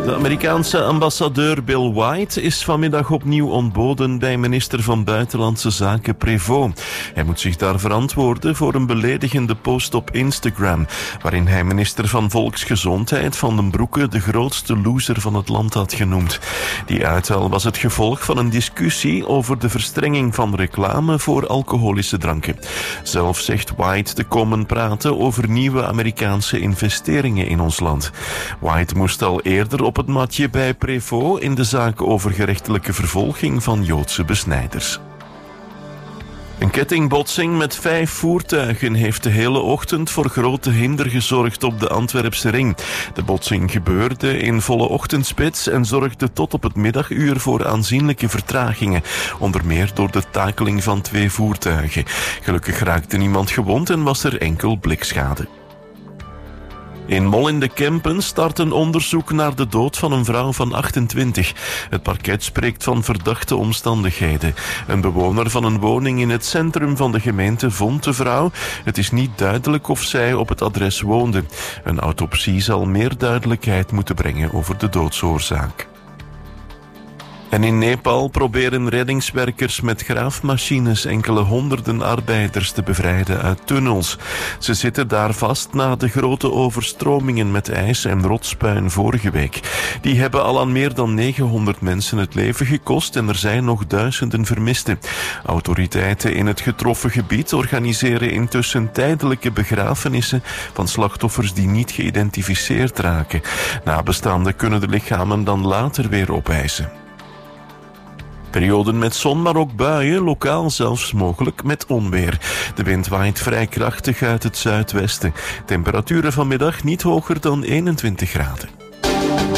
De Amerikaanse ambassadeur Bill White is vanmiddag opnieuw ontboden bij minister van Buitenlandse Zaken Prévost. Hij moet zich daar verantwoorden voor een beledigende post op Instagram, waarin hij minister van Volksgezondheid Van den Broeke de grootste loser van het land had genoemd. Die uithaal was het gevolg van een discussie over de verstrenging van reclame voor alcoholische dranken. Zelf zegt White te komen praten over nieuwe Amerikaanse investeringen in ons land. White moest al eerder op het matje bij Prévost in de zaak over gerechtelijke vervolging van Joodse besnijders. Een kettingbotsing met 5 voertuigen heeft de hele ochtend voor grote hinder gezorgd op de Antwerpse ring. De botsing gebeurde in volle ochtendspits en zorgde tot op het middaguur voor aanzienlijke vertragingen. Onder meer door de takeling van 2 voertuigen. Gelukkig raakte niemand gewond en was er enkel blikschade. In Mol in de Kempen start een onderzoek naar de dood van een vrouw van 28. Het parket spreekt van verdachte omstandigheden. Een bewoner van een woning in het centrum van de gemeente vond de vrouw. Het is niet duidelijk of zij op het adres woonde. Een autopsie zal meer duidelijkheid moeten brengen over de doodsoorzaak. En in Nepal proberen reddingswerkers met graafmachines enkele honderden arbeiders te bevrijden uit tunnels. Ze zitten daar vast na de grote overstromingen met ijs en rotspuin vorige week. Die hebben al aan meer dan 900 mensen het leven gekost en er zijn nog duizenden vermisten. Autoriteiten in het getroffen gebied organiseren intussen tijdelijke begrafenissen van slachtoffers die niet geïdentificeerd raken. Nabestaanden kunnen de lichamen dan later weer opeisen. Perioden met zon, maar ook buien, lokaal zelfs mogelijk met onweer. De wind waait vrij krachtig uit het zuidwesten. Temperaturen vanmiddag niet hoger dan 21 graden.